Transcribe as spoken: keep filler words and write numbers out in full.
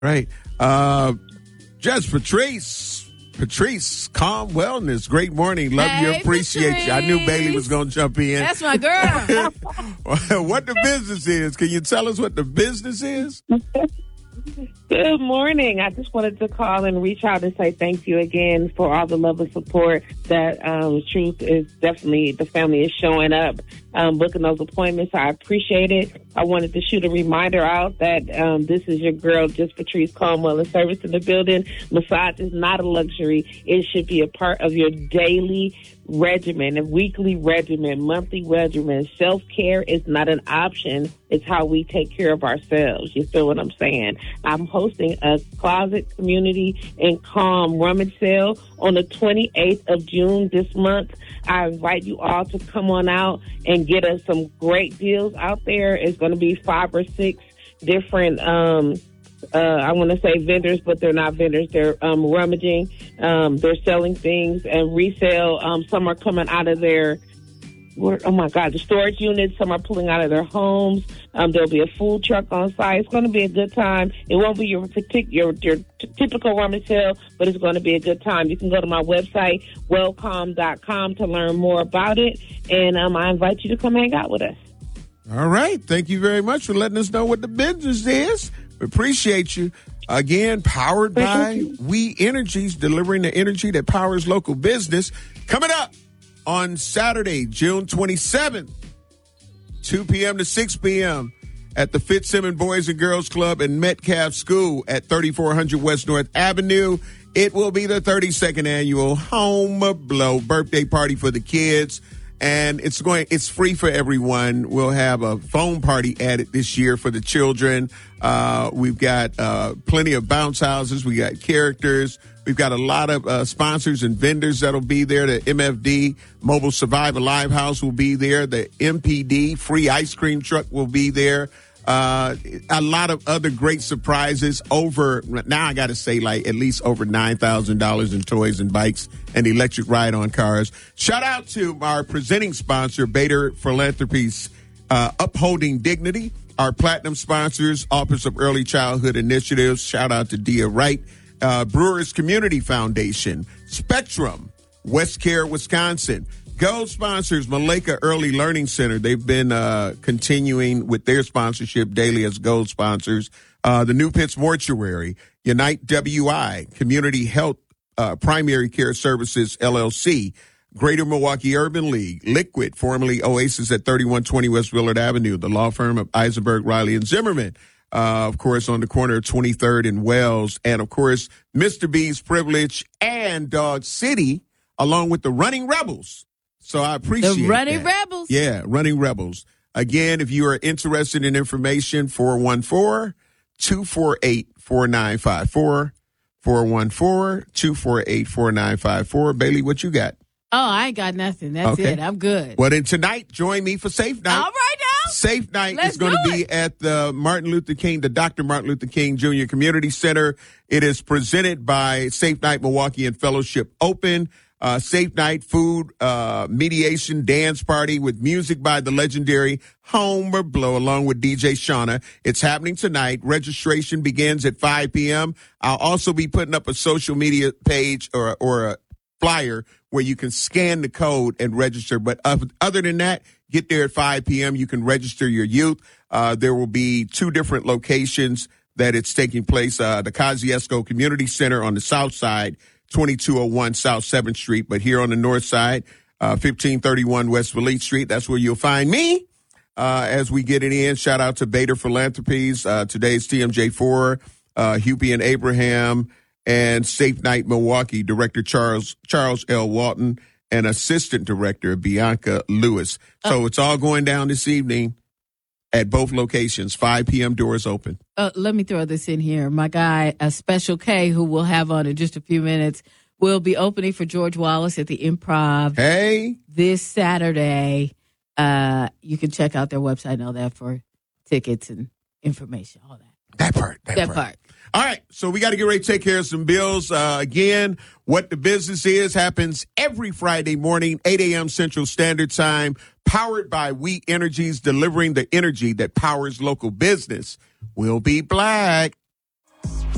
Right. Uh, Judge Patrice. Patrice, Calm Wellness. Great morning. Love hey, you. Appreciate Patrice. you. I knew Bailey was going to jump in. That's my girl. What the business is? Can you tell us what the business is? Good morning. I just wanted to call and reach out and say thank you again for all the love and support that um, Truth is definitely, the family is showing up, um, booking those appointments. I appreciate it. I wanted to shoot a reminder out that um, this is your girl, Just Patrice Calmwell, and service in the building. Massage is not a luxury. It should be a part of your daily regimen, a weekly regimen, monthly regimen. Self-care is not an option. It's how we take care of ourselves. You feel what I'm saying? I'm hosting a closet community and calm rummage sale on the twenty-eighth of June this month. I invite you all to come on out and get us some great deals out there. It's going to be five or six different um Uh, I want to say vendors, but they're not vendors. They're um, rummaging. Um, they're selling things and resale. Um, some are coming out of their, oh my God, the storage units. Some are pulling out of their homes. Um, there'll be a food truck on site. It's going to be a good time. It won't be your, your, your typical rummage sale, but it's going to be a good time. You can go to my website, wellcom dot com, to learn more about it. And um, I invite you to come hang out with us. All right. Thank you very much for letting us know what the business is. We appreciate you. Again, powered by We Energies, delivering the energy that powers local business. Coming up on Saturday, June twenty-seventh, two p.m. to six p.m. at the Fitzsimmons Boys and Girls Club in Metcalf School at thirty-four hundred West North Avenue. It will be the thirty-second annual Home Blow birthday party for the kids. And it's going, it's free for everyone. We'll have a phone party added this year for the children. Uh, we've got, uh, plenty of bounce houses. We got characters. We've got a lot of, uh, sponsors and vendors that'll be there. The M F D Mobile Survive Alive House will be there. The M P D free ice cream truck will be there. Uh, a lot of other great surprises. Over, now I got to say, like, at least over nine thousand dollars in toys and bikes and electric ride-on cars. Shout out to our presenting sponsor, Bader Philanthropies, uh, Upholding Dignity. Our platinum sponsors, Office of Early Childhood Initiatives. Shout out to Dia Wright. Uh, Brewers Community Foundation, Spectrum, West Care, Wisconsin. Gold sponsors, Maleka Early Learning Center. They've been uh, continuing with their sponsorship daily as gold sponsors. Uh, the New Pitts Mortuary, Unite W I, Community Health uh, Primary Care Services, L L C, Greater Milwaukee Urban League, Liquid, formerly Oasis at thirty-one twenty West Willard Avenue, the law firm of Eisenberg, Riley, and Zimmerman. Uh, of course, on the corner of twenty-third and Wells. And, of course, Mister B's Privilege and Dog City, along with the Running Rebels. So I appreciate The Running that. Rebels. Yeah, Running Rebels. Again, if you are interested in information, four one four, two four eight, four nine five four, four one four, two four eight, four nine five four. Bailey, what you got? Oh, I ain't got nothing. That's Okay. it. I'm good. Well, then tonight, join me for Safe Night. All right now. Safe Night Let's is going to do be it. at the Martin Luther King, the Doctor Martin Luther King Junior Community Center. It is presented by Safe Night Milwaukee and Fellowship Open. Uh, Safe Night food, uh, mediation, dance party with music by the legendary Homer Blow along with D J Shauna. It's happening tonight. Registration begins at five p.m. I'll also be putting up a social media page or, or a flyer where you can scan the code and register. But other than that, get there at five p.m. You can register your youth. Uh, there will be two different locations that it's taking place. Uh, the Kosciuszko Community Center on the south side, twenty-two oh one South seventh Street. But here on the north side, uh, fifteen thirty-one West Valete Street. That's where you'll find me uh, as we get it in. Shout out to Bader Philanthropies, uh, today's T M J four, uh, Hupie and Abraham, and Safe Night Milwaukee, Director Charles Charles L. Walton, and Assistant Director Bianca Lewis. So Oh. it's all going down this evening at both locations, five p.m. doors open. Uh, let me throw this in here. My guy, uh, Special K, who we'll have on in just a few minutes, will be opening for George Wallace at the Improv Hey, this Saturday. Uh, you can check out their website and all that for tickets and information, all that. that part, that, That part. part. All right, so we got to get ready to take care of some bills. Uh, again, What the Business Is happens every Friday morning, eight a.m. Central Standard Time, powered by We Energies, delivering the energy that powers local business. We'll be black.